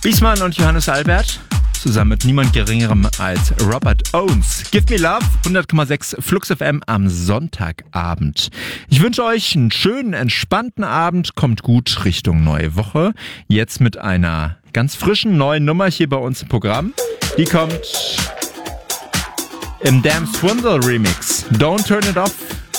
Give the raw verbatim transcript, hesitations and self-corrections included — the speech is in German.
Wiesmann und Johannes Albert, zusammen mit niemand Geringerem als Robert Owens. Give Me Love, hundert Komma sechs Flux F M am Sonntagabend. Ich wünsche euch einen schönen, entspannten Abend. Kommt gut Richtung neue Woche. Jetzt mit einer ganz frischen neuen Nummer hier bei uns im Programm. Die kommt im Damn Swindle Remix. Don't Turn It Off.